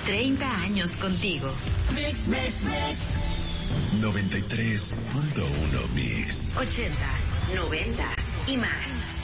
30 años contigo. Mix, mix, mix. 93.1 Mix. 80s, 90s y más.